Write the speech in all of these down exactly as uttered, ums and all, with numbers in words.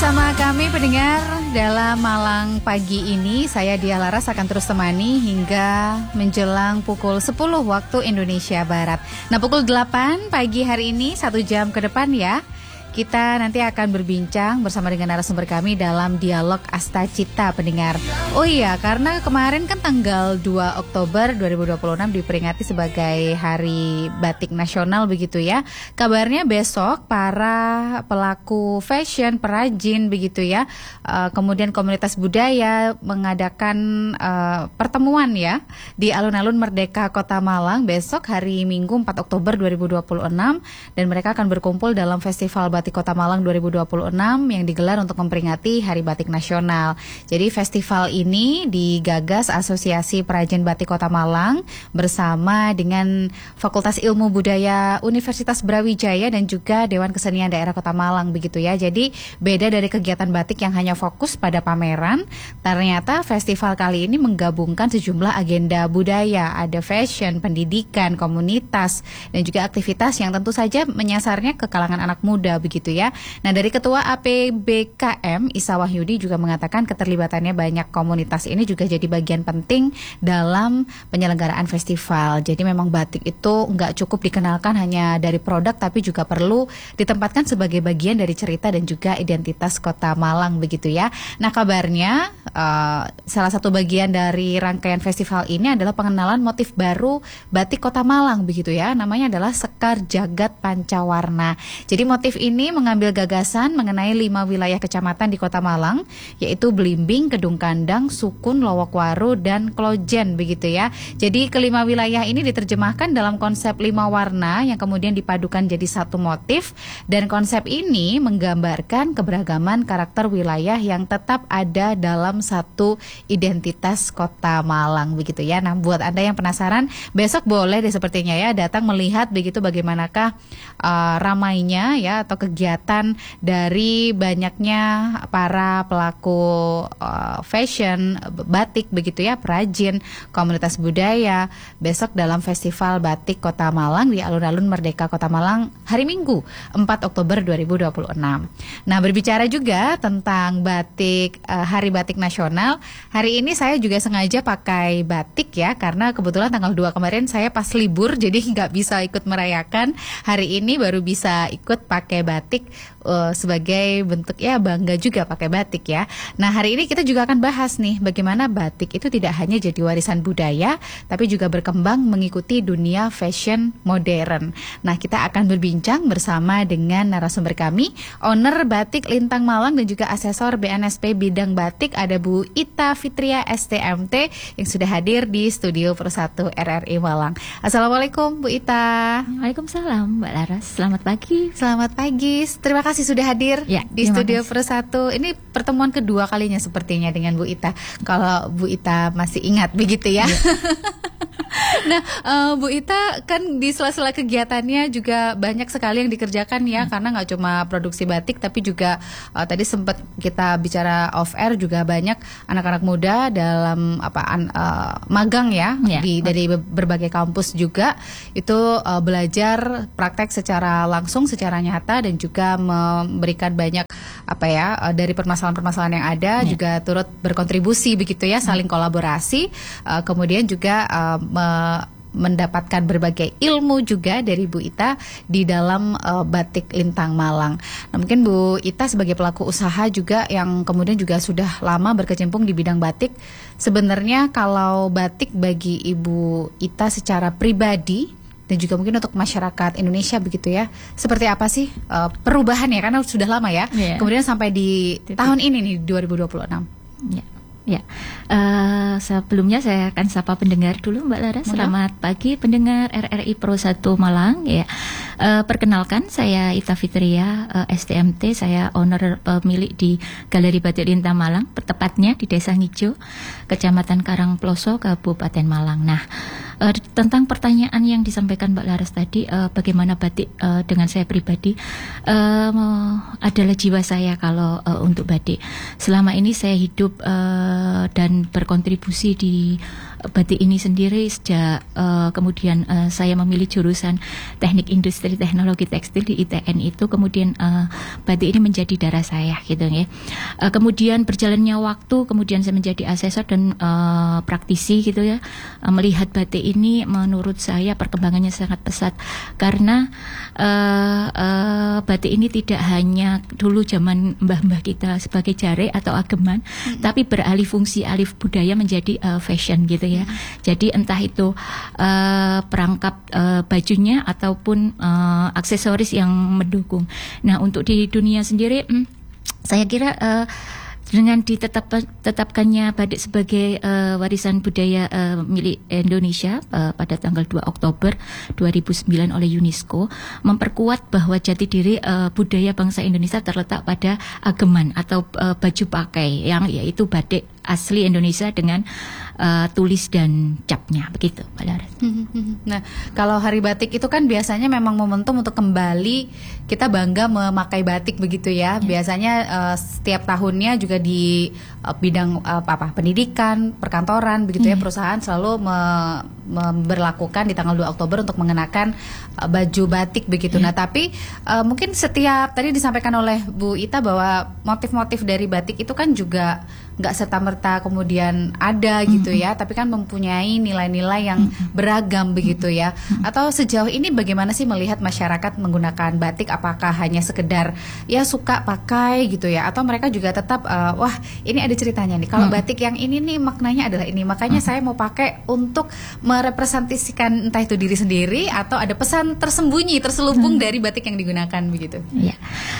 Bersama kami pendengar dalam Malang pagi ini, saya Dia Laras akan terus temani hingga menjelang pukul sepuluh waktu Indonesia Barat. Nah, pukul delapan pagi hari ini, satu jam ke depan ya, kita nanti akan berbincang bersama dengan narasumber kami dalam dialog Astacita pendengar. Oh iya, karena kemarin kan tanggal dua Oktober dua ribu dua puluh enam diperingati sebagai Hari Batik Nasional begitu ya. Kabarnya besok para pelaku fashion, perajin begitu ya, uh, kemudian komunitas budaya mengadakan uh, pertemuan ya di alun-alun Merdeka Kota Malang besok hari Minggu empat Oktober dua ribu dua puluh enam, dan mereka akan berkumpul dalam Festival Batik Kota Malang dua ribu dua puluh enam yang digelar untuk memperingati Hari Batik Nasional. Jadi festival ini digagas Asosiasi Perajin Batik Kota Malang bersama dengan Fakultas Ilmu Budaya Universitas Brawijaya dan juga Dewan Kesenian Daerah Kota Malang begitu ya. Jadi beda dari kegiatan batik yang hanya fokus pada pameran, ternyata festival kali ini menggabungkan sejumlah agenda budaya, ada fashion, pendidikan, komunitas, dan juga aktivitas yang tentu saja menyasarnya ke kalangan anak muda begitu ya. Nah, dari Ketua A P B K M Isa Wahyudi juga mengatakan keterlibatannya banyak komunitas ini juga jadi bagian penting dalam penyelenggaraan festival. Jadi memang batik itu nggak cukup dikenalkan hanya dari produk, tapi juga perlu ditempatkan sebagai bagian dari cerita dan juga identitas Kota Malang begitu ya. Nah, kabarnya uh, salah satu bagian dari rangkaian festival ini adalah pengenalan motif baru batik Kota Malang begitu ya. Namanya adalah Sekar Jagat Pancawarna. Jadi motif ini mengambil gagasan mengenai lima wilayah kecamatan di Kota Malang, yaitu Blimbing, Kedung Kandang, Sukun, Lowokwaru, dan Klojen begitu ya. Jadi kelima wilayah ini diterjemahkan dalam konsep lima warna yang kemudian dipadukan jadi satu motif, dan konsep ini menggambarkan keberagaman karakter wilayah yang tetap ada dalam satu identitas Kota Malang begitu ya. Nah, buat Anda yang penasaran, besok boleh deh sepertinya ya datang melihat begitu bagaimanakah uh, ramainya ya atau kegiatan dari banyaknya para pelaku uh, fashion, batik begitu ya, perajin, komunitas budaya besok dalam Festival Batik Kota Malang di alun-alun Merdeka Kota Malang hari Minggu empat Oktober dua ribu dua puluh enam. Nah, berbicara juga tentang batik, uh, Hari Batik Nasional, hari ini saya juga sengaja pakai batik ya, karena kebetulan tanggal dua kemarin saya pas libur jadi nggak bisa ikut merayakan. Hari ini baru bisa ikut pakai batik uh, sebagai bentuk ya bangga juga pakai batik ya. Nah, hari ini kita juga akan bahas nih bagaimana batik itu tidak hanya jadi warisan budaya, tapi juga berkembang mengikuti dunia fashion modern. Nah, kita akan berbincang bersama dengan narasumber kami, owner Batik Lintang Malang dan juga asesor B N S P bidang batik, ada Bu Ita Fitria S T M T yang sudah hadir di studio Persatu R R I Malang. Assalamualaikum Bu Ita. Waalaikumsalam Mbak Laras. Selamat pagi. Selamat pagi. Terima kasih sudah hadir ya, di studio Persatu. Ini pertemuan kedua kalinya sepertinya dengan Bu Ita. Kalau Bu Ita masih ingat begitu ya. ya. Nah, uh, Bu Ita kan di sela-sela kegiatannya juga banyak sekali yang dikerjakan ya, hmm. karena nggak cuma produksi batik, tapi juga uh, tadi sempat kita bicara off air juga banyak anak-anak muda dalam apa uh, magang ya, ya di dari berbagai kampus juga itu uh, belajar praktek secara langsung, secara nyata, dan juga memberikan banyak apa ya uh, dari permasalahan-permasalahan yang ada ya. Juga turut berkontribusi begitu ya, saling kolaborasi, uh, kemudian juga uh, mendapatkan berbagai ilmu juga dari Bu Ita di dalam uh, Batik Lintang Malang. Nah, mungkin Bu Ita sebagai pelaku usaha juga yang kemudian juga sudah lama berkecimpung di bidang batik, sebenarnya kalau batik bagi Ibu Ita secara pribadi dan juga mungkin untuk masyarakat Indonesia begitu ya, seperti apa sih uh, perubahan ya, karena sudah lama ya, yeah. kemudian sampai di Titik. tahun ini nih dua ribu dua puluh enam. Ya. Ya, uh, sebelumnya saya akan sapa pendengar dulu Mbak Laras. Selamat pagi pendengar R R I Pro satu Malang. Ya, uh, perkenalkan saya Ita Fitria uh, S T M T. Saya owner pemilik di Galeri Batik Lintang Malang, tepatnya di Desa Ngijo, Kecamatan Karangploso, Kabupaten Malang. Nah, uh, tentang pertanyaan yang disampaikan Mbak Laras tadi, uh, bagaimana batik uh, dengan saya pribadi, uh, adalah jiwa saya kalau uh, untuk batik. Selama ini saya hidup uh, dan berkontribusi di batik ini sendiri sejak uh, kemudian uh, saya memilih jurusan Teknik Industri Teknologi Tekstil di I T N itu, kemudian uh, batik ini menjadi darah saya gitu ya. Uh, kemudian berjalannya waktu, kemudian saya menjadi asesor dan uh, praktisi gitu ya. Uh, melihat batik ini menurut saya perkembangannya sangat pesat karena uh, uh, batik ini tidak hanya dulu zaman mbah-mbah kita sebagai jare atau ageman, hmm. tapi beralih fungsi alih budaya menjadi uh, fashion gitu ya. Hmm. Jadi entah itu uh, perangkap uh, bajunya ataupun uh, aksesoris yang mendukung. Nah, untuk di dunia sendiri, hmm, saya kira uh, dengan ditetapkannya batik sebagai uh, warisan budaya uh, milik Indonesia uh, pada tanggal dua Oktober dua ribu sembilan oleh UNESCO, memperkuat bahwa jati diri uh, budaya bangsa Indonesia terletak pada ageman atau uh, baju pakai yang yaitu batik asli Indonesia dengan uh, tulis dan capnya, begitu Mbak Laras. Nah, kalau Hari Batik itu kan biasanya memang momentum untuk kembali kita bangga memakai batik begitu ya. ya. Biasanya uh, setiap tahunnya juga di uh, bidang uh, apa pendidikan, perkantoran begitu ya, ya perusahaan selalu me, memberlakukan di tanggal dua Oktober untuk mengenakan uh, baju batik begitu. Ya. Nah, tapi uh, mungkin setiap tadi disampaikan oleh Bu Ita bahwa motif-motif dari batik itu kan juga nggak serta-merta kemudian ada gitu ya, tapi kan mempunyai nilai-nilai yang beragam begitu ya. Atau sejauh ini bagaimana sih melihat masyarakat menggunakan batik? Apakah hanya sekedar ya suka pakai gitu ya, atau mereka juga tetap uh, wah ini ada ceritanya nih, kalau batik yang ini nih maknanya adalah ini, makanya saya mau pakai untuk merepresentasikan entah itu diri sendiri atau ada pesan tersembunyi terselubung dari batik yang digunakan begitu. Ya,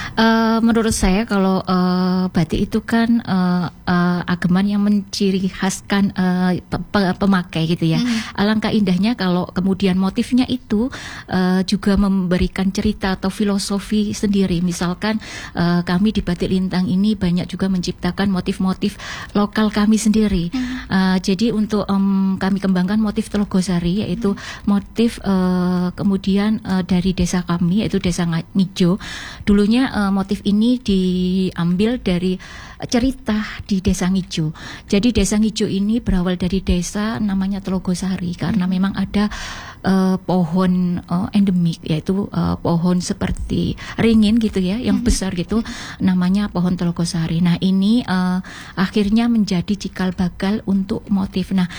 uh, menurut saya kalau uh, batik itu kan uh, uh, ageman yang menciri khaskan uh, pemakai gitu ya. Hmm. Alangkah indahnya kalau kemudian motifnya itu uh, juga memberikan cerita atau filosofi sendiri. Misalkan uh, kami di Batik Lintang ini banyak juga menciptakan motif-motif lokal kami sendiri. Hmm. Uh, jadi untuk um, kami kembangkan motif Telogosari, yaitu hmm. motif uh, kemudian uh, dari desa kami, yaitu Desa Ngijo. Dulunya uh, motif ini diambil dari cerita di Desa Ngijo. Jadi Desa Ngijo ini berawal dari desa namanya Telogosari karena hmm. memang ada uh, pohon uh, endemik, yaitu uh, pohon seperti ringin gitu ya, yang hmm. besar gitu, namanya pohon Telogosari. Nah, ini uh, akhirnya menjadi cikal bakal untuk motif. Nah,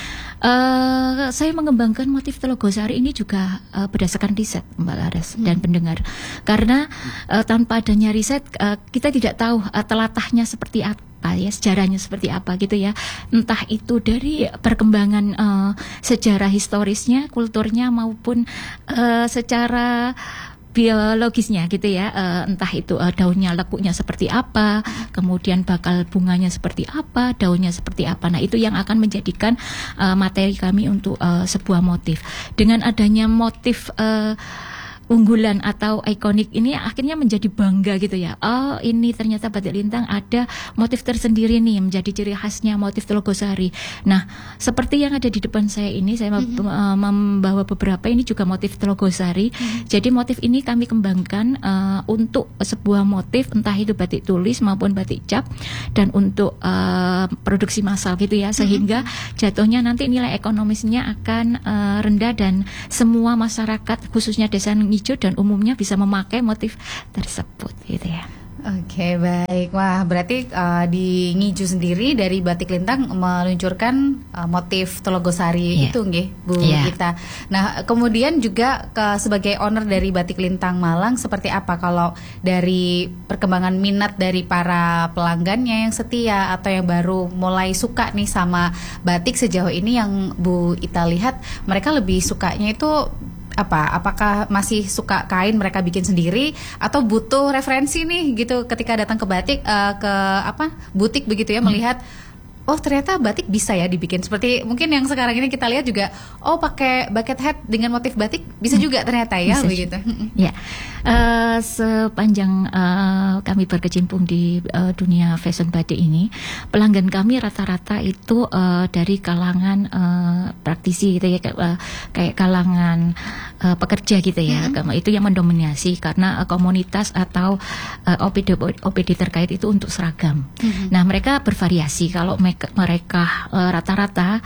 uh, saya mengembangkan motif Telogosari ini juga uh, berdasarkan riset Mbak Laras hmm. dan pendengar. Karena uh, tanpa adanya riset uh, kita tidak tahu uh, telatahnya seperti apa ya, sejarahnya seperti apa gitu ya, entah itu dari perkembangan uh, sejarah historisnya, kulturnya maupun uh, secara biologisnya gitu ya, uh, entah itu uh, daunnya lekuknya seperti apa, kemudian bakal bunganya seperti apa, daunnya seperti apa. Nah, itu yang akan menjadikan uh, materi kami untuk uh, sebuah motif. Dengan adanya motif uh, unggulan atau ikonik ini akhirnya menjadi bangga gitu ya. Oh, ini ternyata Batik Lintang ada motif tersendiri nih, menjadi ciri khasnya motif Telogosari. Nah, seperti yang ada di depan saya ini, saya mm-hmm. membawa beberapa, ini juga motif Telogosari. Mm-hmm. Jadi motif ini kami kembangkan uh, untuk sebuah motif, entah itu batik tulis maupun batik cap, dan untuk uh, produksi massal gitu ya, sehingga mm-hmm. jatuhnya nanti nilai ekonomisnya akan uh, rendah dan semua masyarakat khususnya desa Ngijo dan umumnya bisa memakai motif tersebut gitu ya. Oke, baik. Wah, berarti uh, di Ngijo sendiri dari Batik Lintang meluncurkan uh, motif Telogosari yeah. itu nggih, Bu yeah. Ita. Nah, kemudian juga ke sebagai owner dari Batik Lintang Malang, seperti apa kalau dari perkembangan minat dari para pelanggannya yang setia atau yang baru mulai suka nih sama batik sejauh ini, yang Bu Ita lihat mereka lebih sukanya itu apa? Apakah masih suka kain mereka bikin sendiri atau butuh referensi nih gitu ketika datang ke batik uh, ke apa butik begitu ya, melihat oh ternyata batik bisa ya dibikin seperti mungkin yang sekarang ini kita lihat juga, oh pakai bucket hat dengan motif batik bisa juga ternyata ya, bisa begitu. Ya, uh, sepanjang uh, kami berkecimpung di uh, dunia fashion batik ini, pelanggan kami rata-rata itu uh, dari kalangan uh, praktisi gitu ya, kayak, uh, kayak kalangan uh, pekerja gitu ya, mm-hmm. itu yang mendominasi karena uh, komunitas atau uh, O P D O P D terkait itu untuk seragam. Mm-hmm. Nah, mereka bervariasi. Kalau mereka uh, rata-rata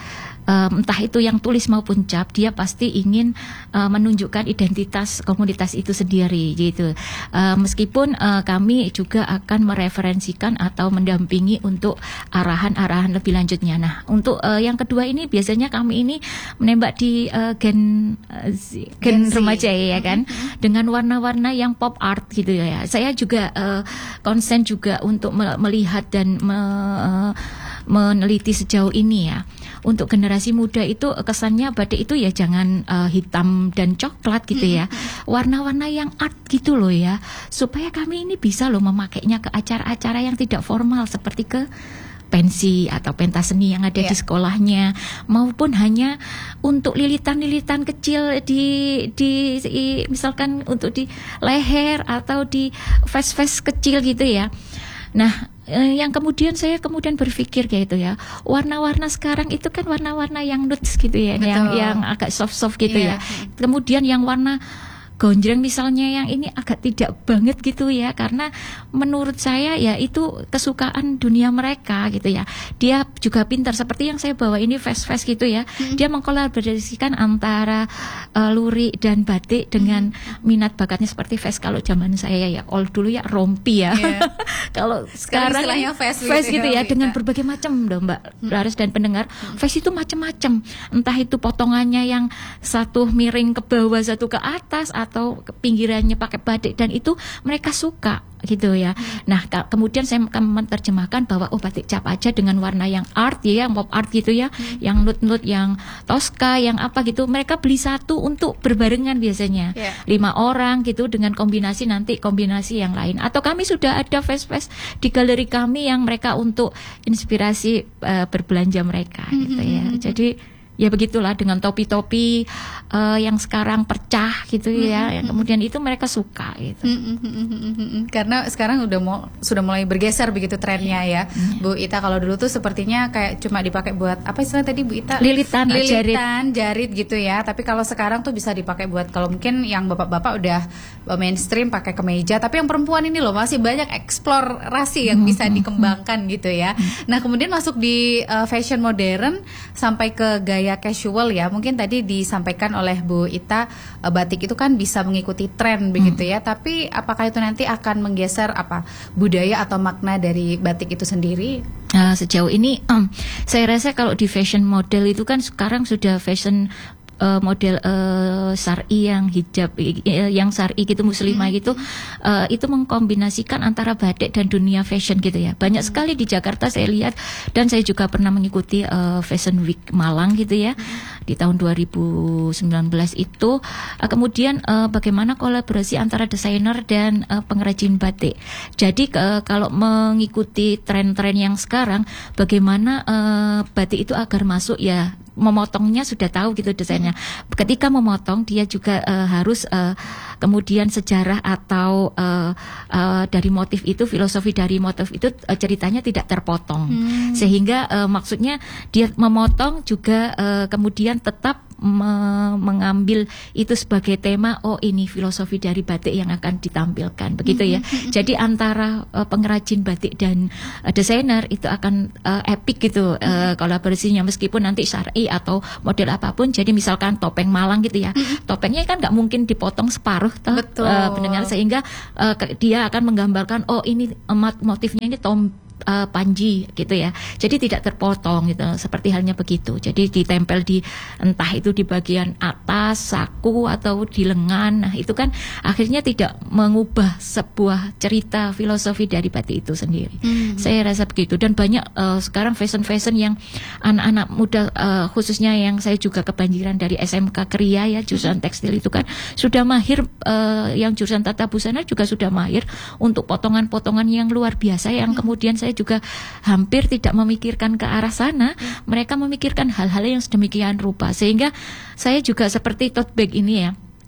um, entah itu yang tulis maupun cap, dia pasti ingin uh, menunjukkan identitas komunitas itu sendiri gitu. Uh, meskipun uh, kami juga akan mereferensikan atau mendampingi untuk arahan-arahan lebih lanjutnya. Nah, untuk uh, yang kedua ini biasanya kami ini menembak di uh, gen uh, gen remaja ya kan, mm-hmm. dengan warna-warna yang pop art gitu ya. Saya juga uh, konsen juga untuk melihat dan me, uh, meneliti sejauh ini ya. Untuk generasi muda itu kesannya batik itu ya jangan uh, hitam dan coklat gitu ya. Warna-warna yang art gitu loh ya. Supaya kami ini bisa loh memakainya ke acara-acara yang tidak formal seperti ke pensi atau pentas seni yang ada yeah. di sekolahnya, maupun hanya untuk lilitan-lilitan kecil di, di di misalkan untuk di leher atau di vest-vest kecil gitu ya. Nah, yang kemudian saya kemudian berpikir kayak gitu ya, warna-warna sekarang itu kan warna-warna yang nudes gitu ya, betul. yang yang agak soft-soft gitu yeah. ya. Kemudian yang warna gonjreng misalnya yang ini agak tidak banget gitu ya, karena menurut saya ya itu kesukaan dunia mereka gitu ya. Dia juga pintar seperti yang saya bawa ini vest-vest gitu ya. Hmm. Dia mengkolaborasikan antara uh, lurik dan batik dengan hmm. minat bakatnya seperti vest. Kalau zaman saya ya old dulu ya rompi ya. Yeah. Kalau sekarang, sekarang vest, vest gitu ya, ya dengan berbagai macam loh Mbak Laras dan pendengar. Hmm. Vest itu macam-macam. Entah itu potongannya yang satu miring ke bawah, satu ke atas, atau pinggirannya pakai batik, dan itu mereka suka gitu ya. Hmm. Nah, ka- kemudian saya akan menerjemahkan bahwa oh batik cap aja dengan warna yang art ya, yang pop art gitu ya, hmm. yang nude-nude, yang Tosca, yang apa gitu. Mereka beli satu untuk berbarengan biasanya. Yeah. Lima orang gitu dengan kombinasi nanti kombinasi yang lain. Atau kami sudah ada face-face di galeri kami yang mereka untuk inspirasi uh, berbelanja mereka hmm. gitu ya. Jadi ya begitulah dengan topi-topi uh, yang sekarang pecah gitu ya, mm-hmm. yang kemudian itu mereka suka gitu. Mm-hmm. Karena sekarang udah mau sudah mulai bergeser begitu trennya ya, mm-hmm. Bu Ita. Kalau dulu tuh sepertinya kayak cuma dipakai buat apa istilah tadi Bu Ita? Lilitan, lilitan, jarit. jarit gitu ya. Tapi kalau sekarang tuh bisa dipakai buat kalau mungkin yang bapak-bapak udah mainstream pakai kemeja. Tapi yang perempuan ini loh masih banyak eksplorasi yang mm-hmm. bisa dikembangkan gitu ya. Mm-hmm. Nah kemudian masuk di uh, fashion modern sampai ke gaya gaya casual ya. Mungkin tadi disampaikan oleh Bu Ita, batik itu kan bisa mengikuti tren begitu ya. Tapi apakah itu nanti akan menggeser apa budaya atau makna dari batik itu sendiri? Nah, sejauh ini um, saya rasa kalau di fashion model itu kan sekarang sudah fashion Uh, model uh, syar'i yang hijab uh, yang syar'i gitu muslimah hmm. gitu uh, itu mengkombinasikan antara batik dan dunia fashion gitu ya. Banyak hmm. sekali di Jakarta saya lihat, dan saya juga pernah mengikuti uh, Fashion Week Malang gitu ya hmm. di tahun dua ribu sembilan belas itu. Uh, kemudian uh, bagaimana kolaborasi antara desainer dan uh, pengrajin batik. Jadi uh, kalau mengikuti tren-tren yang sekarang, bagaimana uh, batik itu agar masuk ya, memotongnya sudah tahu gitu desainnya. Ketika memotong dia juga uh, harus uh, kemudian sejarah atau uh, uh, dari motif itu, filosofi dari motif itu uh, ceritanya tidak terpotong. Hmm. Sehingga uh, maksudnya dia memotong juga uh, kemudian tetap me- mengambil itu sebagai tema. Oh ini filosofi dari batik yang akan ditampilkan begitu ya. Hmm. Jadi antara uh, pengrajin batik dan uh, desainer itu akan uh, epic gitu uh, kolaborasinya, meskipun nanti syar'i atau model apapun. Jadi misalkan topeng Malang gitu ya, mm-hmm. topengnya kan nggak mungkin dipotong separuh toh, uh, pendengar, sehingga uh, dia akan menggambarkan oh ini uh, motifnya ini tom Uh, panji gitu ya. Jadi tidak terpotong gitu. Seperti halnya begitu. Jadi ditempel di entah itu di bagian atas saku atau di lengan. Nah, itu kan akhirnya tidak mengubah sebuah cerita filosofi dari batik itu sendiri. Hmm. Saya rasa begitu. Dan banyak uh, sekarang fashion-fashion yang anak-anak muda uh, khususnya yang saya juga kebanjiran dari S M K Kriya ya, jurusan hmm. tekstil itu kan sudah mahir, uh, yang jurusan tata busana juga sudah mahir untuk potongan-potongan yang luar biasa yang hmm. kemudian saya juga hampir tidak memikirkan ke arah sana. Hmm. Mereka memikirkan hal-hal yang sedemikian rupa, sehingga saya juga seperti tote bag ini ya,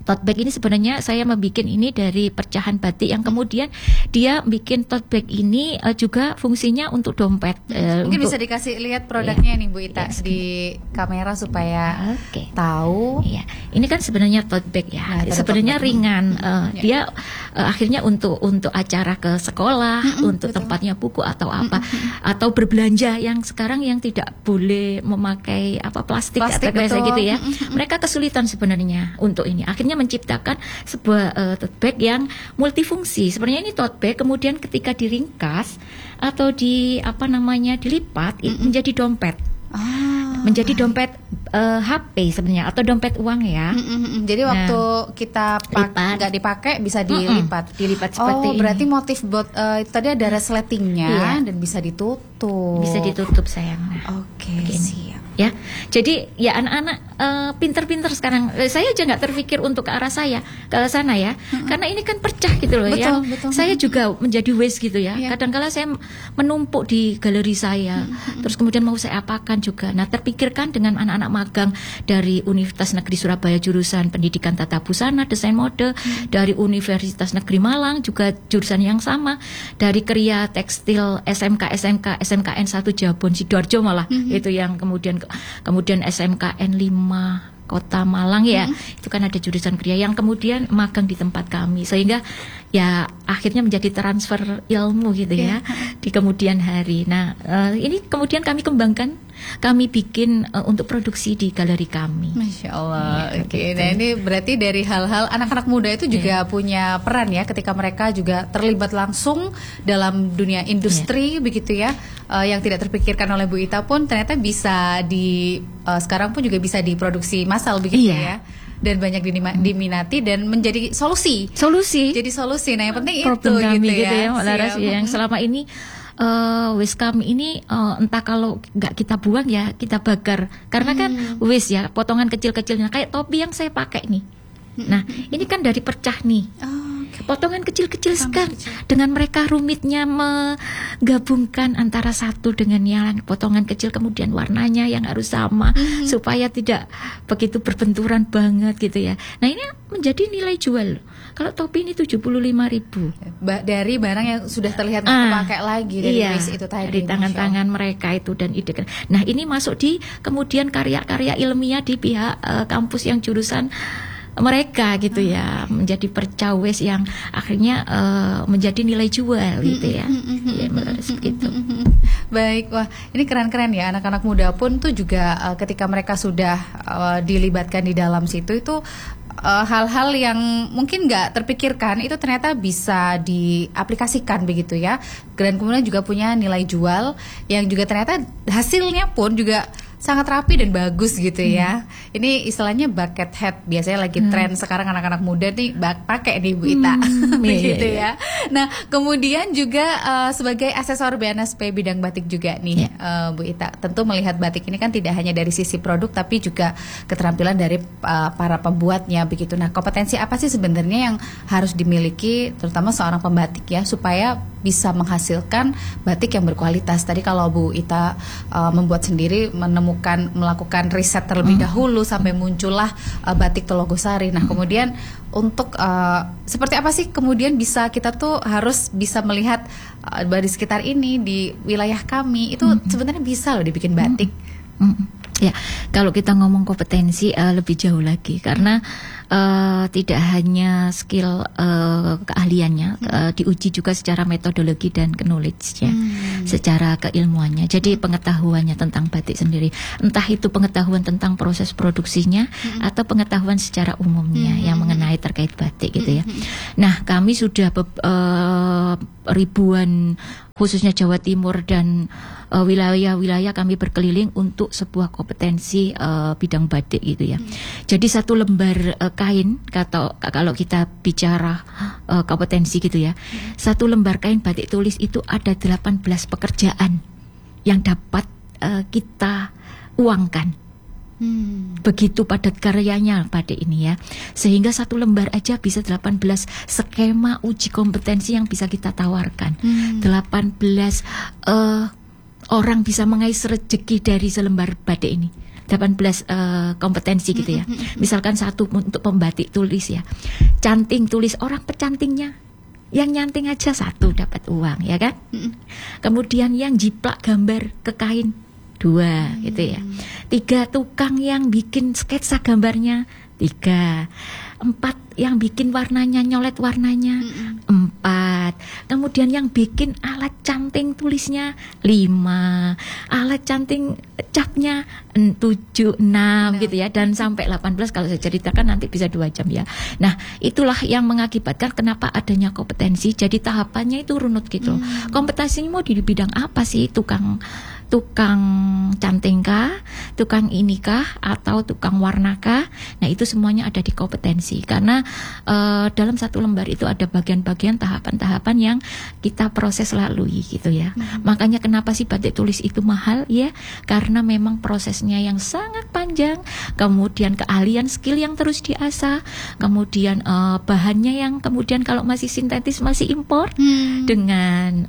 tote bag ini sebenarnya saya membuat ini dari pecahan batik yang kemudian dia bikin tote bag ini uh, juga fungsinya untuk dompet. Uh, Mungkin untuk, bisa dikasih lihat produknya iya, nih Bu Ita iya, di kamera supaya okay. tahu. Iya, ini kan sebenarnya tote bag ya. Nah, sebenarnya ringan. Uh, ya. Dia uh, akhirnya untuk untuk acara ke sekolah, mm-hmm, untuk betul. tempatnya buku atau apa, mm-hmm. atau berbelanja yang sekarang yang tidak boleh memakai apa plastik, plastik atau kayak gitu ya. Mm-hmm. Mereka kesulitan sebenarnya untuk ini. Akhirnya menciptakan sebuah uh, tote bag yang multifungsi. Sebenarnya ini tote bag kemudian ketika diringkas atau di apa namanya dilipat mm-hmm. menjadi dompet. Ah, menjadi dompet uh, H P sebenarnya atau dompet uang ya. Mm-mm. Jadi waktu nah, kita pak nggak dipakai bisa dilipat, Mm-mm. dilipat seperti oh, ini. berarti motif buat uh, tadi ada resletingnya iya. dan bisa ditutup. Bisa ditutup sayang. Oke, okay, siap. Ya, jadi ya anak-anak uh, pinter-pinter sekarang. Saya aja nggak terpikir untuk ke arah saya, ke arah sana ya, mm-hmm. karena ini kan pecah gitu loh. Betul, ya. Betul. Saya juga menjadi waste gitu ya. Yeah. Kadang-kala saya menumpuk di galeri saya, mm-hmm. terus kemudian mau saya apakan juga. Nah, terpikirkan dengan anak-anak magang dari Universitas Negeri Surabaya jurusan Pendidikan Tata Busana, Desain Mode, mm-hmm. dari Universitas Negeri Malang juga jurusan yang sama, dari Kriya Tekstil S M K S M K S M K N satu Jabon Sidoarjo malah mm-hmm. itu yang kemudian kemudian S M K N lima Kota Malang ya, hmm. itu kan ada jurusan kriya yang kemudian magang di tempat kami sehingga ya akhirnya menjadi transfer ilmu gitu ya yeah. di kemudian hari. Nah uh, ini kemudian kami kembangkan, kami bikin uh, untuk produksi di galeri kami. Masya Allah. Ya, Oke, okay. Nah ini berarti dari hal-hal anak-anak muda itu juga yeah. punya peran ya ketika mereka juga terlibat langsung dalam dunia industri yeah. begitu ya, uh, yang tidak terpikirkan oleh Bu Ita pun ternyata bisa di uh, sekarang pun juga bisa diproduksi massal begitu yeah. ya. Dan banyak diminati dan menjadi solusi. Solusi. Jadi solusi. Nah, yang penting problem itu kami gitu, gitu ya. ya, Mbak Laras, ya, yang selama ini uh, waste kami ini uh, entah kalau nggak kita buang ya kita bakar. Karena hmm. kan waste ya, potongan kecil-kecilnya kayak topi yang saya pakai nih. Nah, ini kan dari percah nih. Oh. Potongan kecil-kecil sekali. Dengan mereka rumitnya menggabungkan antara satu dengan yang potongan kecil, kemudian warnanya yang harus sama mm-hmm. supaya tidak begitu berbenturan banget gitu ya. Nah ini menjadi nilai jual. Kalau topi ini tujuh puluh lima ribu ba- dari barang yang sudah terlihat nggak ah, pakai lagi dari iya, waste itu tadi. Dari tangan-tangan mereka itu dan ide. Nah ini masuk di kemudian karya-karya ilmiah di pihak uh, kampus yang jurusan mereka gitu ya, menjadi percawes yang akhirnya uh, menjadi nilai jual gitu ya. Ya begitu. Baik, wah ini keren-keren ya, anak-anak muda pun tuh juga uh, ketika mereka sudah uh, dilibatkan di dalam situ itu uh, hal-hal yang mungkin nggak terpikirkan itu ternyata bisa diaplikasikan begitu ya, dan kemudian juga punya nilai jual yang juga ternyata hasilnya pun juga sangat rapi dan bagus gitu ya. Hmm. Ini istilahnya bucket hat, biasanya lagi hmm. tren sekarang anak-anak muda nih bak pakai nih Bu Ita, hmm, begitu iya, iya. ya. Nah kemudian juga uh, sebagai asesor B N S P bidang batik juga nih yeah. uh, Bu Ita, tentu melihat batik ini kan tidak hanya dari sisi produk tapi juga keterampilan dari uh, para pembuatnya begitu. Nah kompetensi apa sih sebenarnya yang harus dimiliki terutama seorang pembatik ya supaya bisa menghasilkan batik yang berkualitas? Tadi kalau Bu Ita uh, membuat sendiri, menemukan melakukan riset terlebih hmm. dahulu sampai muncullah uh, batik Telogosari. Nah kemudian untuk uh, seperti apa sih kemudian bisa kita tuh harus bisa melihat uh, di sekitar ini di wilayah kami itu hmm. sebenarnya bisa loh dibikin batik. Hmm. Hmm. Ya kalau kita ngomong kompetensi uh, lebih jauh lagi karena uh, tidak hanya skill uh, keahliannya hmm. uh, diuji juga secara metodologi dan knowledge ya, hmm. secara keilmuannya. Jadi pengetahuannya tentang batik sendiri, entah itu pengetahuan tentang proses produksinya hmm. atau pengetahuan secara umumnya hmm. yang mengenai terkait batik gitu ya. Hmm. Nah kami sudah be- uh, ribuan khususnya Jawa Timur dan uh, wilayah-wilayah kami berkeliling untuk sebuah kompetensi uh, bidang batik gitu ya. Hmm. Jadi satu lembar uh, kain, kata kalau kita bicara uh, kompetensi gitu ya, hmm. satu lembar kain batik tulis itu ada delapan belas pekerjaan yang dapat uh, kita uangkan. Hmm. Begitu padat karyanya batik ini ya, sehingga satu lembar aja bisa delapan belas skema uji kompetensi yang bisa kita tawarkan. hmm. delapan belas uh, orang bisa mengais rezeki dari selembar batik ini. delapan belas uh, kompetensi gitu ya. Misalkan satu untuk pembatik tulis ya. Canting tulis, orang pecantingnya yang nyanting aja satu dapat uang ya kan. Kemudian yang jiplak gambar ke kain dua gitu ya. Tiga, tukang yang bikin sketsa gambarnya tiga. Empat, yang bikin warnanya, nyolet warnanya empat. Kemudian yang bikin alat canting tulisnya lima. Alat canting capnya tujuh, enam gitu ya. Dan sampai delapan belas kalau saya ceritakan nanti bisa dua jam ya. Nah itulah yang mengakibatkan kenapa adanya kompetensi. Jadi tahapannya itu runut gitu. hmm. Kompetensinya mau di bidang apa sih? Tukang tukang canting kah, tukang ini kah, atau tukang warna kah? Nah itu semuanya ada di kompetensi. Karena uh, dalam satu lembar itu ada bagian-bagian tahapan-tahapan yang kita proses lalui gitu ya. Hmm. Makanya kenapa sih batik tulis itu mahal ya? Karena memang prosesnya yang sangat panjang, kemudian keahlian skill yang terus diasah, kemudian uh, bahannya yang kemudian kalau masih sintetis masih impor hmm. dengan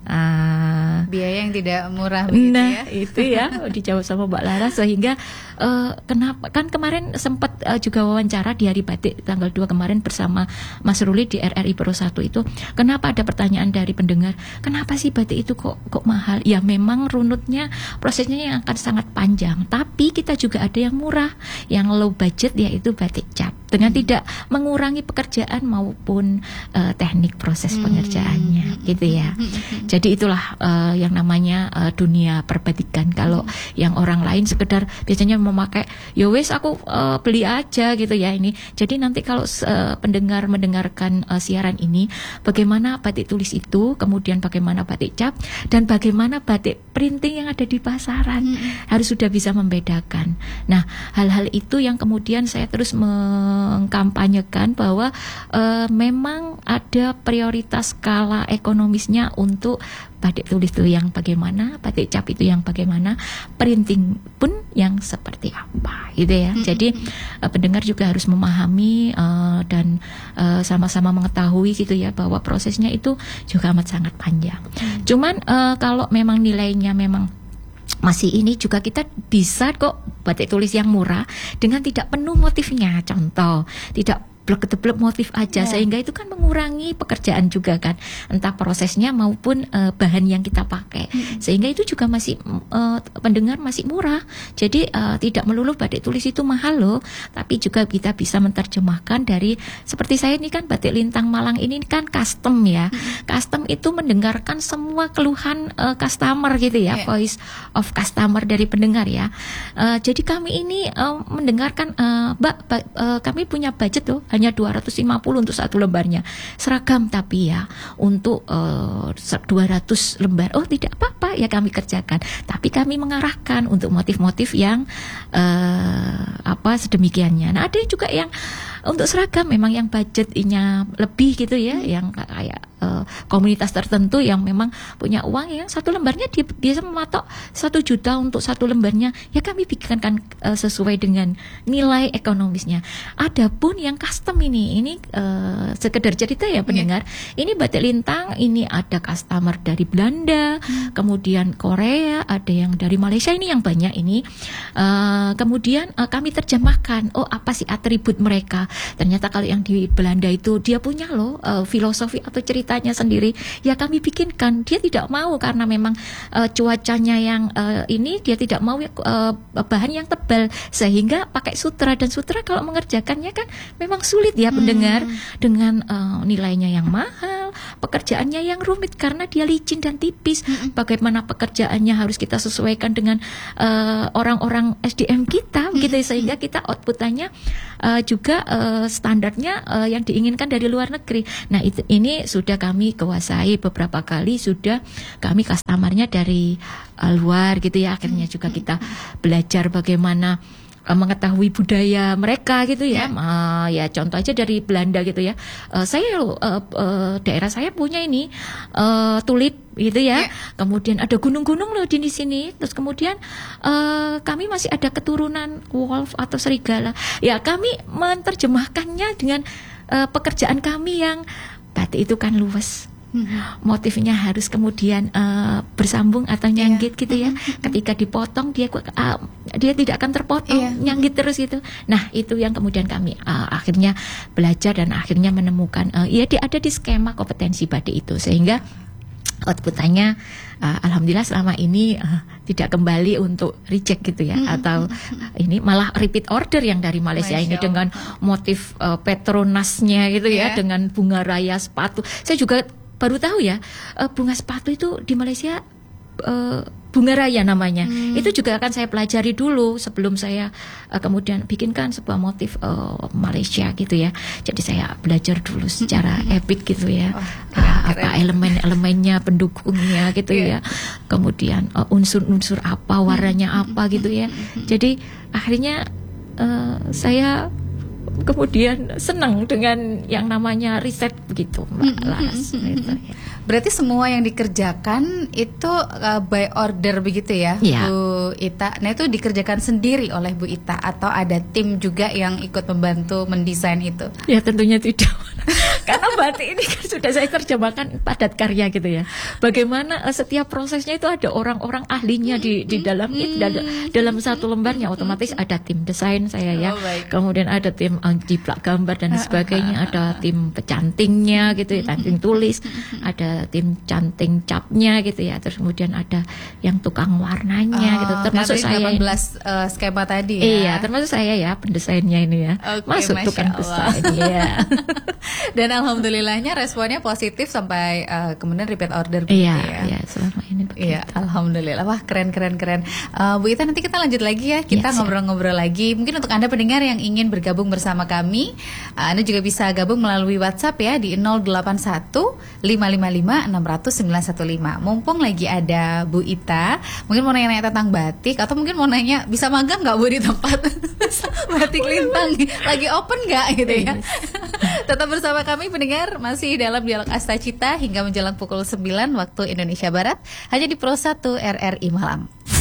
uh, biaya yang tidak murah begitu nah, ya. Itu ya dijawab sama Mbak Lara sehingga uh, kenapa kan kemarin sempat uh, juga wawancara di Hari Batik tanggal dua kemarin bersama Mas Ruli di R R I Pro satu itu, kenapa ada pertanyaan dari pendengar, kenapa sih batik itu kok kok mahal? Ya memang runutnya prosesnya yang akan sangat panjang, tapi kita juga ada yang murah, yang low budget yaitu batik cap dengan hmm. tidak mengurangi pekerjaan maupun uh, teknik proses pengerjaannya hmm. gitu ya. Hmm. Jadi itulah uh, yang namanya uh, dunia perbatikan. Kalau hmm. yang orang lain sekedar biasanya memakai ya wes aku uh, beli aja gitu ya ini. Jadi nanti kalau uh, pendengar mendengarkan uh, siaran ini, bagaimana batik tulis itu, kemudian bagaimana batik cap, dan bagaimana batik printing yang ada di pasaran hmm. harus sudah bisa membedakan. Nah hal-hal itu yang kemudian saya terus mengkampanyekan bahwa uh, memang ada prioritas skala ekonomisnya untuk batik tulis itu yang bagaimana, batik cap itu yang bagaimana, printing pun yang seperti apa gitu ya. Mm-hmm. Jadi uh, pendengar juga harus memahami uh, dan uh, sama-sama mengetahui gitu ya bahwa prosesnya itu juga amat sangat panjang. Mm-hmm. Cuman uh, kalau memang nilainya memang masih ini juga kita bisa kok batik tulis yang murah dengan tidak penuh motifnya. Contoh, tidak blek-blek motif aja, yeah. sehingga itu kan mengurangi pekerjaan juga kan, entah prosesnya maupun uh, bahan yang kita pakai, mm-hmm. sehingga itu juga masih uh, pendengar masih murah. Jadi uh, tidak melulu batik tulis itu mahal loh, tapi juga kita bisa menerjemahkan dari seperti saya ini kan batik lintang Malang ini kan custom ya, mm-hmm. custom itu mendengarkan semua keluhan uh, customer gitu ya, yeah. voice of customer dari pendengar ya. Uh, jadi kami ini uh, mendengarkan, uh, Mbak, ba- uh, kami punya budget loh. Hanya dua ratus lima puluh untuk satu lembarnya. Seragam tapi ya untuk uh, dua ratus lembar. Oh tidak apa-apa ya kami kerjakan. Tapi kami mengarahkan untuk motif-motif yang uh, apa sedemikiannya. Nah ada juga yang untuk seragam memang yang budgetnya lebih gitu ya. Hmm. Yang kayak uh, komunitas tertentu yang memang punya uang yang satu lembarnya dia biasa mematok satu juta untuk satu lembarnya. Ya kami bikinkan uh, sesuai dengan nilai ekonomisnya. Adapun yang custom ini, ini uh, sekedar cerita ya pendengar. Yeah. Ini batik lintang, ini ada customer dari Belanda, hmm. kemudian Korea, ada yang dari Malaysia, ini yang banyak ini. Uh, kemudian uh, kami terjemahkan, oh apa sih atribut mereka? Ternyata kalau yang di Belanda itu dia punya loh uh, filosofi atau ceritanya sendiri. Ya kami bikinkan. Dia tidak mau karena memang uh, cuacanya yang uh, ini dia tidak mau uh, bahan yang tebal sehingga pakai sutra, dan sutra kalau mengerjakannya kan memang sulit ya pendengar, hmm. dengan uh, nilainya yang mahal, pekerjaannya yang rumit karena dia licin dan tipis. Hmm. Bagaimana pekerjaannya harus kita sesuaikan dengan uh, orang-orang S D M kita, hmm. gitu sehingga kita outputannya uh, juga uh, standarnya uh, yang diinginkan dari luar negeri. Nah itu ini sudah kami kuasai beberapa kali, sudah kami customernya dari uh, luar gitu ya. Akhirnya juga kita belajar bagaimana mengetahui budaya mereka gitu ya, yeah. uh, ya contoh aja dari Belanda gitu ya. Uh, saya uh, uh, daerah saya punya ini uh, tulip gitu ya. Yeah. Kemudian ada gunung-gunung loh di sini. Terus kemudian uh, kami masih ada keturunan wolf atau serigala. Ya kami menerjemahkannya dengan uh, pekerjaan kami yang batik itu kan luas. Motifnya harus kemudian uh, bersambung atau nyanggit yeah. gitu ya. Ketika dipotong dia uh, dia tidak akan terpotong, yeah. nyanggit terus itu. Nah, itu yang kemudian kami uh, akhirnya belajar dan akhirnya menemukan uh, ya di, ada di skema kompetensi badik itu, sehingga outputannya uh, alhamdulillah selama ini uh, tidak kembali untuk reject gitu ya, mm-hmm. atau uh, ini malah repeat order yang dari Malaysia Masya ini Allah. Dengan motif uh, Petronasnya gitu yeah. ya, dengan bunga raya sepatu. Saya juga baru tahu ya, uh, bunga sepatu itu di Malaysia uh, bunga raya namanya. Hmm. Itu juga akan saya pelajari dulu sebelum saya uh, kemudian bikinkan sebuah motif uh, Malaysia gitu ya. Jadi saya belajar dulu secara hmm. epic gitu ya. Oh, keren, uh, keren. Apa elemen-elemennya, pendukungnya gitu yeah. ya. Kemudian uh, unsur-unsur apa, warnanya hmm. apa gitu ya. Jadi akhirnya uh, saya kemudian senang dengan yang namanya riset begitu, Mbak Laras. Gitu, ya. Berarti semua yang dikerjakan itu uh, by order begitu ya, ya, Bu Ita. Nah itu dikerjakan sendiri oleh Bu Ita atau ada tim juga yang ikut membantu mendesain itu? Ya tentunya tidak. Karena batik ini kan sudah saya terjemahkan padat karya gitu ya. Bagaimana uh, setiap prosesnya itu ada orang-orang ahlinya di di dalam itu, dalam, dalam satu lembarnya otomatis ada tim desain saya ya. Oh, kemudian ada tim uh, jiplak gambar dan sebagainya, ada tim pecantingnya gitu ya, canting tulis, ada tim canting capnya gitu ya, terus kemudian ada yang tukang warnanya oh, gitu, termasuk saya delapan belas uh, skema tadi ya. Iya, termasuk saya ya pendesainnya ini ya. Okay, masuk Masya tukang desain ya. Dan alhamdulillahnya responnya positif sampai uh, kemudian repeat order begitu iya, ya. Iya, selama ini begitu. Iya, alhamdulillah. Wah, keren keren keren. Uh, Bu Ita, nanti kita lanjut lagi ya. Kita ngobrol-ngobrol ya, lagi. Mungkin untuk Anda pendengar yang ingin bergabung bersama kami, uh, Anda juga bisa gabung melalui WhatsApp ya di nol delapan satu lima lima lima enam nol nol sembilan satu lima. Mumpung lagi ada Bu Ita, mungkin mau nanya-nanya tentang batik atau mungkin mau nanya bisa magang nggak Bu di tempat Batik Lintang, lagi open nggak gitu ya. Tetap bersama kami pendengar, masih dalam Dialog Astacita hingga menjelang pukul sembilan waktu Indonesia Barat, hanya di Pro satu R R I Malang.